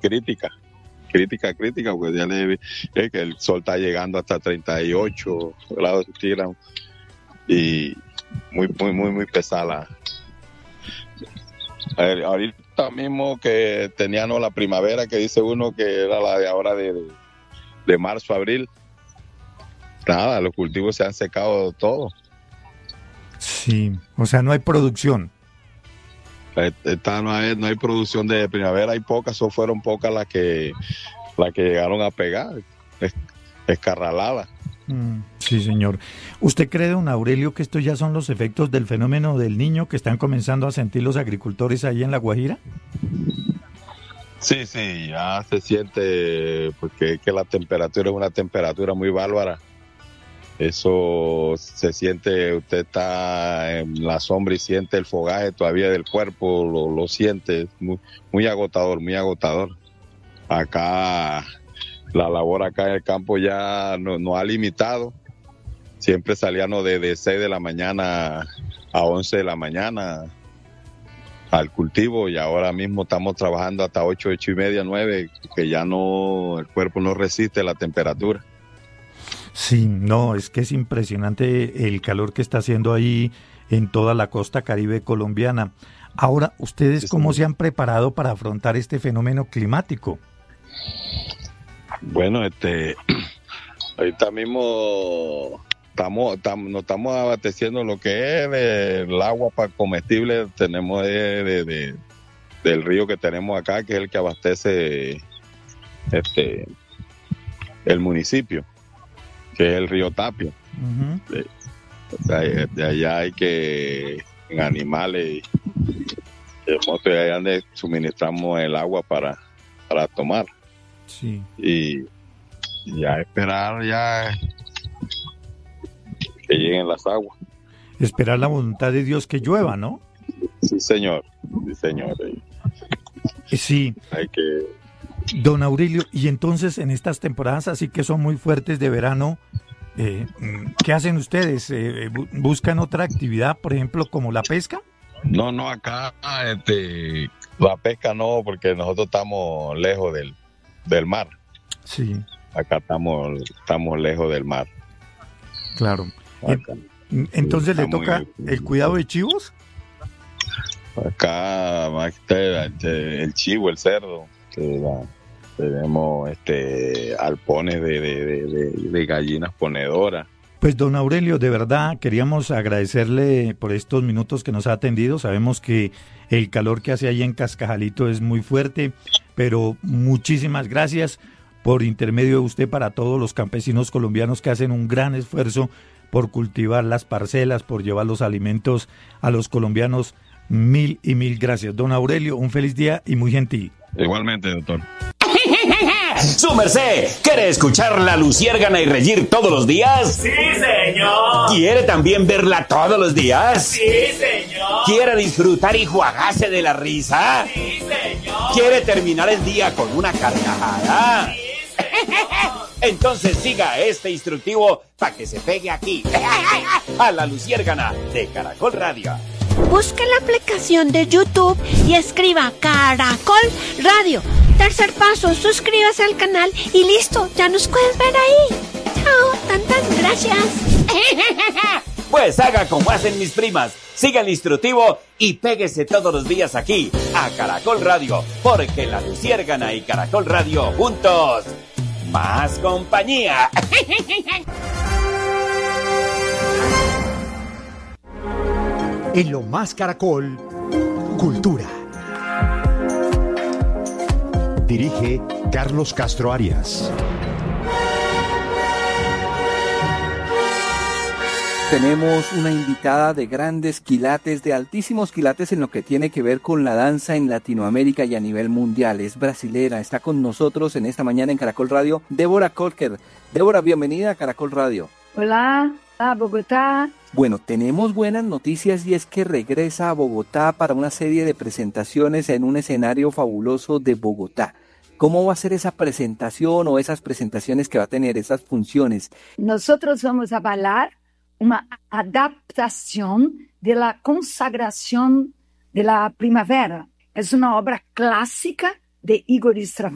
crítica, porque ya es que el sol está llegando hasta 38 grados centígrados y muy pesada. Ahorita mismo que teníamos la primavera, que dice uno que era la de ahora de marzo a abril, nada, los cultivos se han secado todos. Sí, o sea, no hay producción. No hay producción de primavera, hay pocas, o fueron pocas las que llegaron a pegar, escarraladas. Sí, señor. ¿Usted cree, don Aurelio, que estos ya son los efectos del fenómeno del Niño que están comenzando a sentir los agricultores ahí en La Guajira? Sí, ya se siente, porque que la temperatura es una temperatura muy bárbara. Eso se siente, usted está en la sombra y siente el fogaje todavía del cuerpo, lo siente, muy agotador, muy agotador. Acá, la labor acá en el campo ya nos ha limitado. Siempre salíamos de 6 de la mañana a 11 de la mañana al cultivo, y ahora mismo estamos trabajando hasta 8 y media, 9, que ya el cuerpo no resiste la temperatura. Sí, no, es que es impresionante el calor que está haciendo ahí en toda la costa caribe colombiana. Ahora, ¿ustedes cómo se han preparado para afrontar este fenómeno climático? Bueno, ahorita mismo nos estamos abasteciendo lo que es el agua para comestible. Tenemos del río que tenemos acá, que es el que abastece el municipio, que es el río Tapia. Uh-huh. De allá hay que, en animales, de moto, de allá donde suministramos el agua para tomar. Sí. Y ya esperar que lleguen las aguas. Esperar la voluntad de Dios que llueva, ¿no? Sí, señor. Sí. Hay que... Don Aurelio, y entonces en estas temporadas así que son muy fuertes de verano, ¿qué hacen ustedes? ¿Buscan otra actividad, por ejemplo, como la pesca? No, acá la pesca no, porque nosotros estamos lejos del mar. Sí. Acá estamos lejos del mar. Claro. Entonces le toca el cuidado de chivos. Acá el chivo, el cerdo, tenemos alpones de gallinas ponedoras. Pues don Aurelio, de verdad queríamos agradecerle por estos minutos que nos ha atendido. Sabemos que el calor que hace ahí en Cascajalito es muy fuerte, pero muchísimas gracias por intermedio de usted para todos los campesinos colombianos que hacen un gran esfuerzo por cultivar las parcelas, por llevar los alimentos a los colombianos. Mil y mil gracias. Don Aurelio, un feliz día y muy gentil. Igualmente, doctor. ¡Su merced! ¿Quiere escuchar la Luciérgana y reír todos los días? ¡Sí, señor! ¿Quiere también verla todos los días? ¡Sí, señor! ¿Quiere disfrutar y juagarse de la risa? ¡Sí, señor! ¿Quiere terminar el día con una carcajada? ¡Sí, señor! Entonces siga este instructivo para que se pegue aquí, a la Luciérgana de Caracol Radio. Busque la aplicación de YouTube y escriba Caracol Radio. Tercer paso, suscríbase al canal y listo, ya nos puedes ver ahí. Chao, tantas gracias. Pues haga como hacen mis primas, siga el instructivo y péguese todos los días aquí, a Caracol Radio, porque la Luciérgana y Caracol Radio juntos, más compañía. En Lo Más Caracol, Cultura. Dirige Carlos Castro Arias. Tenemos una invitada de grandes quilates, de altísimos quilates en lo que tiene que ver con la danza en Latinoamérica y a nivel mundial. Es brasilera, está con nosotros en esta mañana en Caracol Radio, Débora Kolker. Débora, bienvenida a Caracol Radio. Hola, a Bogotá. Bueno, tenemos buenas noticias y es que regresa a Bogotá para una serie de presentaciones en un escenario fabuloso de Bogotá. ¿Cómo va a ser esa presentación o esas presentaciones que va a tener, esas funciones? Nosotros vamos a bailar una adaptación de la consagración de la primavera. Es una obra clásica de Igor Stravinsky.